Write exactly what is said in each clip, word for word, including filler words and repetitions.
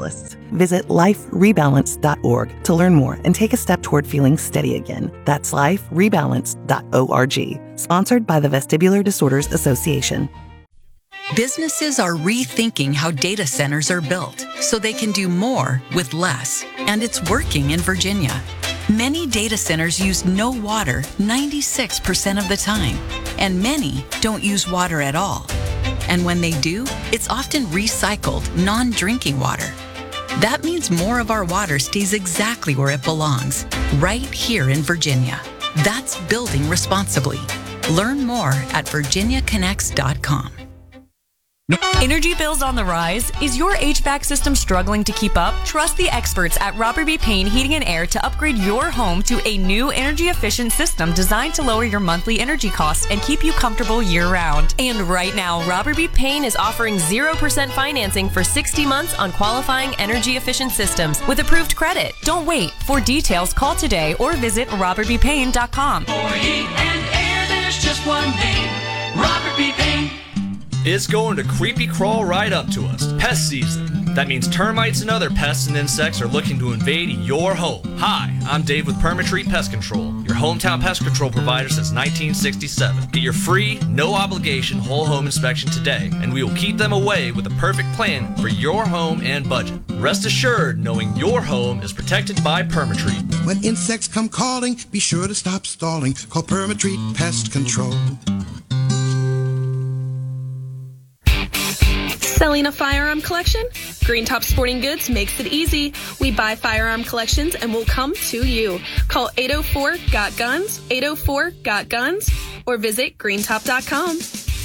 specialists. Visit life rebalance dot org to learn more and take a step toward feeling steady again. That's life rebalance dot org. Sponsored by the Vestibular Disorders Association. Businesses are rethinking how data centers are built so they can do more with less, and it's working in Virginia. Many data centers use no water ninety-six percent of the time, and many don't use water at all. And when they do, it's often recycled, non-drinking water. That means more of our water stays exactly where it belongs, right here in Virginia. That's building responsibly. Learn more at virginia connects dot com. Energy bills on the rise? Is your H V A C system struggling to keep up? Trust the experts at Robert B. Payne Heating and Air to upgrade your home to a new energy-efficient system designed to lower your monthly energy costs and keep you comfortable year-round. And right now, Robert B. Payne is offering zero percent financing for sixty months on qualifying energy-efficient systems with approved credit. Don't wait. For details, call today or visit robert b payne dot com. For heat and air, there's just one name, Robert B. Payne. It's going to creepy crawl right up to us. Pest season. That means termites and other pests and insects are looking to invade your home. Hi, I'm Dave with Permatreat Pest Control, your hometown pest control provider since nineteen sixty-seven. Get your free, no obligation whole home inspection today, and we will keep them away with a perfect plan for your home and budget. Rest assured knowing your home is protected by Permatreat. When insects come calling, be sure to stop stalling. Call Permatreat Pest Control. Selling a firearm collection? Green Top Sporting Goods makes it easy. We buy firearm collections and we'll come to you. Call eight oh four, G O T guns, eight oh four, G O T guns, or visit green top dot com.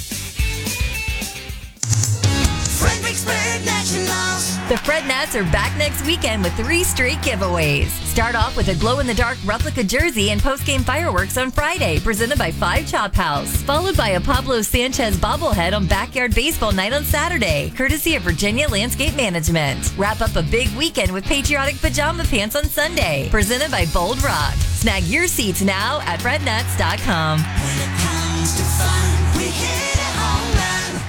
The Fred Nats are back next weekend with three straight giveaways. Start off with a glow-in-the-dark replica jersey and post-game fireworks on Friday, presented by Five Chop House. Followed by a Pablo Sanchez bobblehead on Backyard Baseball Night on Saturday, courtesy of Virginia Landscape Management. Wrap up a big weekend with patriotic pajama pants on Sunday, presented by Bold Rock. Snag your seats now at fred nats dot com. When it comes to fun, we hit it home run.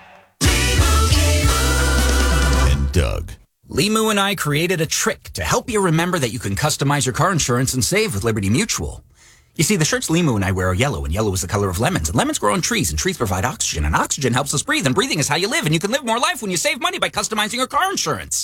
Doug. Limu and I created a trick to help you remember that you can customize your car insurance and save with Liberty Mutual. You see, the shirts Limu and I wear are yellow, and yellow is the color of lemons, and lemons grow on trees, and trees provide oxygen, and oxygen helps us breathe, and breathing is how you live, and you can live more life when you save money by customizing your car insurance.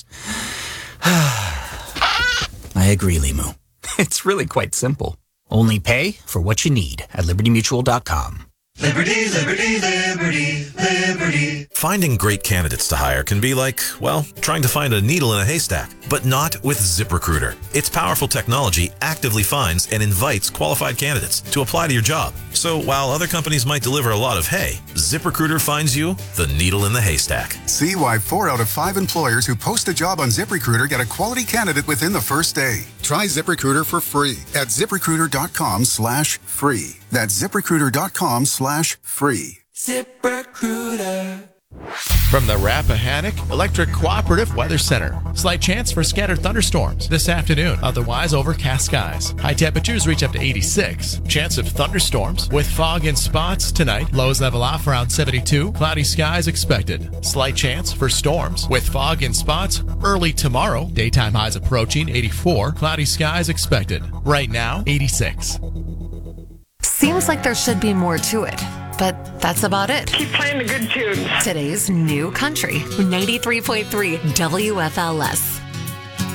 I agree, Limu. It's really quite simple. Only pay for what you need at liberty mutual dot com. Liberty, liberty, liberty, liberty. Finding great candidates to hire can be like, well, trying to find a needle in a haystack, but not with ZipRecruiter. Its powerful technology actively finds and invites qualified candidates to apply to your job. So while other companies might deliver a lot of hay, ZipRecruiter finds you the needle in the haystack. See why four out of five employers who post a job on ZipRecruiter get a quality candidate within the first day. Try ZipRecruiter for free at ziprecruiter dot com slash free. That's ziprecruiter dot com slash free. ZipRecruiter. From the Rappahannock Electric Cooperative Weather Center. Slight chance for scattered thunderstorms this afternoon, otherwise overcast skies. High temperatures reach up to eighty-six. Chance of thunderstorms with fog in spots tonight. Lows level off around seventy-two. Cloudy skies expected. Slight chance for storms with fog in spots early tomorrow. Daytime highs approaching eighty-four. Cloudy skies expected. Right now, eighty-six. Seems like there should be more to it, but that's about it. Keep playing the good tunes. Today's new country, ninety-three point three W F L S.